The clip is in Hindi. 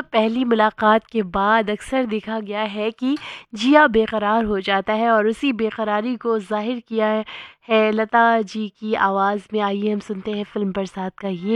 पहली मुलाकात के बाद अक्सर देखा गया है कि जिया बेकरार हो जाता है और उसी बेकरारी को ज़ाहिर किया है लता जी की आवाज़ में। आइए हम सुनते हैं फिल्म बरसात का ये